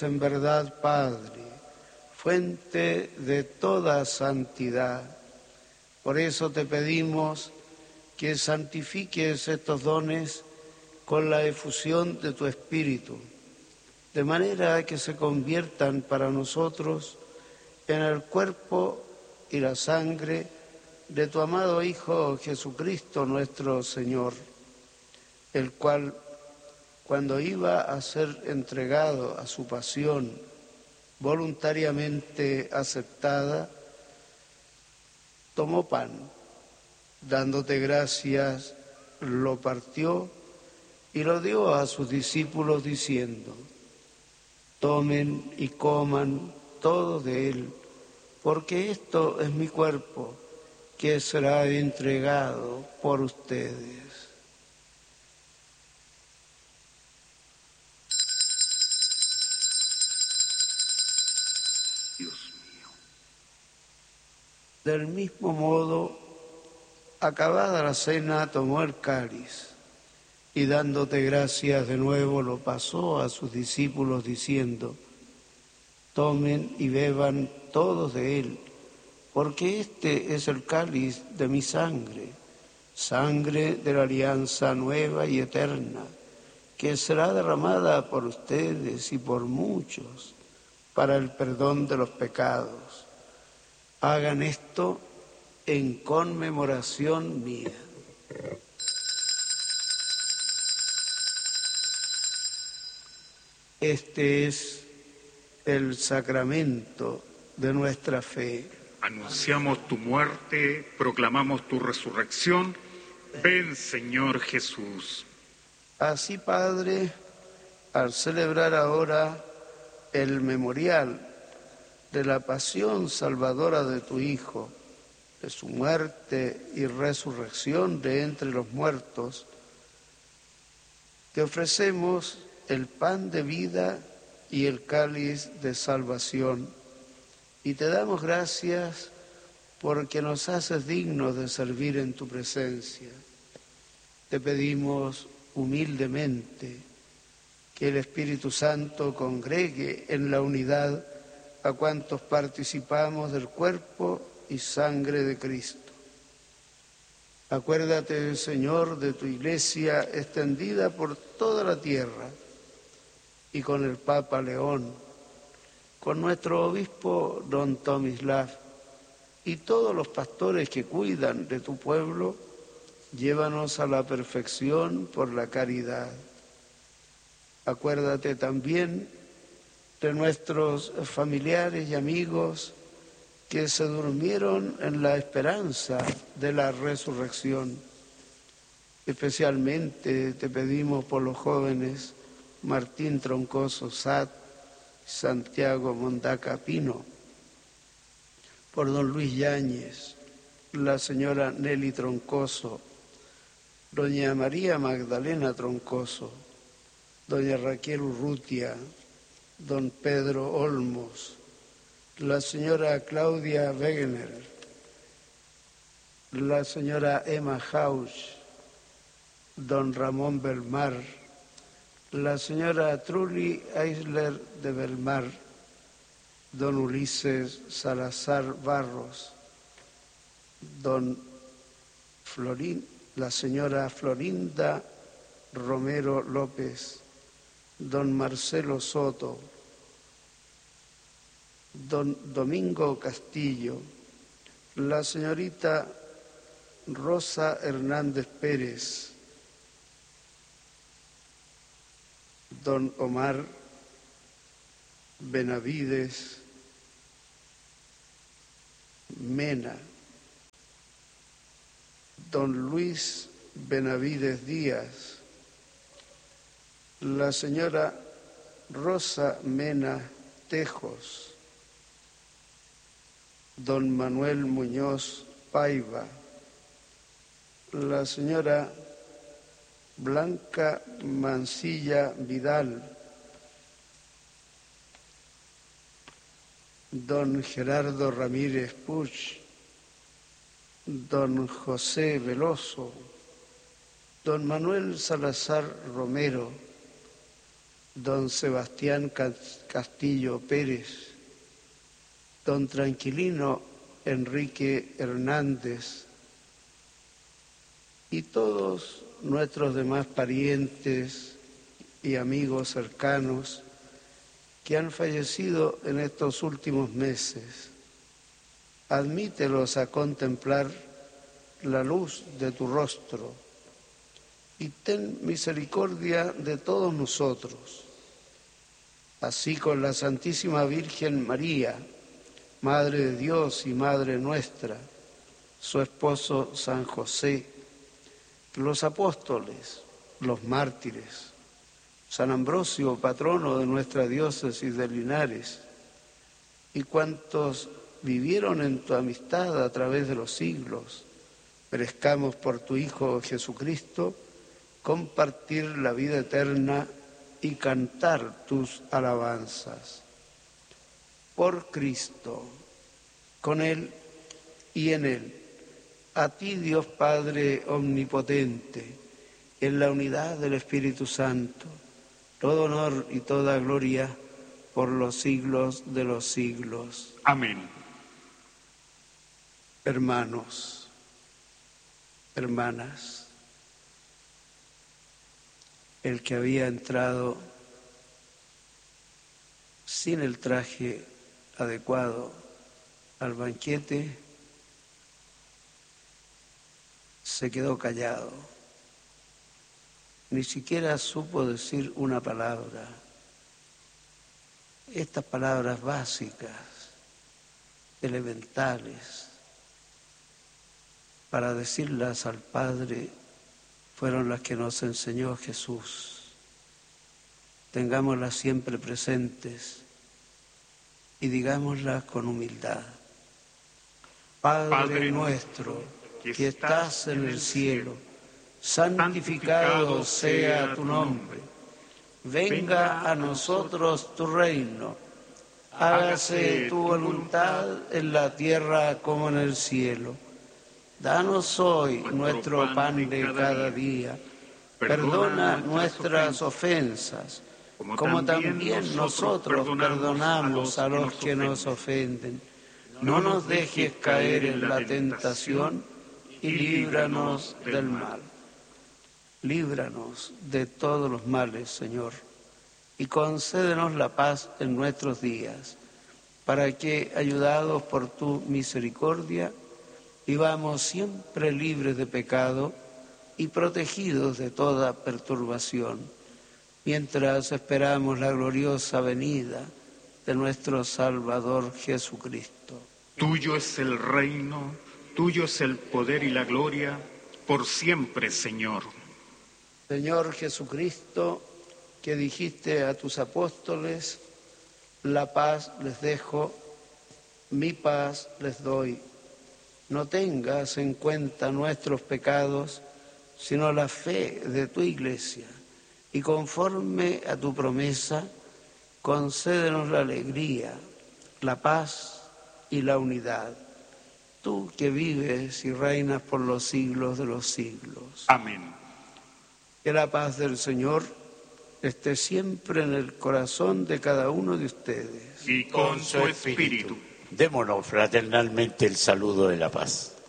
En verdad, Padre, fuente de toda santidad. Por eso te pedimos que santifiques estos dones con la efusión de tu Espíritu, de manera que se conviertan para nosotros en el cuerpo y la sangre de tu amado Hijo Jesucristo nuestro Señor, el cual, cuando iba a ser entregado a su pasión voluntariamente aceptada, tomó pan, dándote gracias, lo partió y lo dio a sus discípulos diciendo: tomen y coman todos de él, porque esto es mi cuerpo, que será entregado por ustedes. Del mismo modo, acabada la cena, tomó el cáliz y dándote gracias de nuevo lo pasó a sus discípulos diciendo: tomen y beban todos de él, porque este es el cáliz de mi sangre, sangre de la alianza nueva y eterna, que será derramada por ustedes y por muchos para el perdón de los pecados. Hagan esto en conmemoración mía. Este es el sacramento de nuestra fe. Anunciamos tu muerte, proclamamos tu resurrección. Ven, Señor Jesús. Así, Padre, al celebrar ahora el memorial de la pasión salvadora de tu Hijo, de su muerte y resurrección de entre los muertos, te ofrecemos el pan de vida y el cáliz de salvación, y te damos gracias porque nos haces dignos de servir en tu presencia. Te pedimos humildemente que el Espíritu Santo congregue en la unidad a cuantos participamos del cuerpo y sangre de Cristo. Acuérdate, Señor, de tu Iglesia extendida por toda la tierra y con el Papa León, con nuestro obispo don Tomislav y todos los pastores que cuidan de tu pueblo. Llévanos a la perfección por la caridad. Acuérdate también de nuestros familiares y amigos que se durmieron en la esperanza de la resurrección. Especialmente te pedimos por los jóvenes Martín Troncoso Sat, Santiago Mondaca Pino, por don Luis Yáñez, la señora Nelly Troncoso, doña María Magdalena Troncoso, doña Raquel Urrutia, don Pedro Olmos, la señora Claudia Wegener, la señora Emma Hausch, don Ramón Belmar, la señora Trulli Eisler de Belmar, don Ulises Salazar Barros, la señora Florinda Romero López, don Marcelo Soto, don Domingo Castillo, la señorita Rosa Hernández Pérez, don Omar Benavides Mena, don Luis Benavides Díaz, la señora Rosa Mena Tejos, don Manuel Muñoz Paiva, la señora Blanca Mancilla Vidal, don Gerardo Ramírez Puig, don José Veloso, don Manuel Salazar Romero, don Sebastián Castillo Pérez, don Tranquilino Enrique Hernández y todos nuestros demás parientes y amigos cercanos que han fallecido en estos últimos meses. Admítelos a contemplar la luz de tu rostro y ten misericordia de todos nosotros. Así con la Santísima Virgen María, Madre de Dios y Madre nuestra, su esposo San José, los apóstoles, los mártires, San Ambrosio, patrono de nuestra diócesis de Linares, y cuantos vivieron en tu amistad a través de los siglos, merezcamos por tu Hijo Jesucristo compartir la vida eterna y cantar tus alabanzas. Por Cristo, con Él y en Él, a ti Dios Padre omnipotente, en la unidad del Espíritu Santo, todo honor y toda gloria por los siglos de los siglos. Amén. Hermanos, hermanas, el que había entrado sin el traje adecuado al banquete se quedó callado, ni siquiera supo decir una palabra. Estas palabras básicas, elementales, para decirlas al Padre, fueron las que nos enseñó Jesús. Tengámoslas siempre presentes y digámoslas con humildad. Padre nuestro, que estás en el cielo, santificado sea tu nombre. Venga a nosotros tu reino. Hágase tu voluntad en la tierra como en el cielo. Danos hoy nuestro pan de cada día. Perdona nuestras ofensas, como también nosotros perdonamos a los que nos ofenden. No nos dejes caer en la tentación y líbranos del mal. Líbranos de todos los males, Señor, y concédenos la paz en nuestros días, para que, ayudados por tu misericordia, vivamos siempre libres de pecado y protegidos de toda perturbación, mientras esperamos la gloriosa venida de nuestro Salvador Jesucristo. Tuyo es el reino, tuyo es el poder y la gloria, por siempre, Señor. Señor Jesucristo, que dijiste a tus apóstoles, la paz les dejo, mi paz les doy. No tengas en cuenta nuestros pecados, sino la fe de tu Iglesia. Y conforme a tu promesa, concédenos la alegría, la paz y la unidad. Tú que vives y reinas por los siglos de los siglos. Amén. Que la paz del Señor esté siempre en el corazón de cada uno de ustedes. Y con su espíritu. Démonos fraternalmente el saludo de la paz.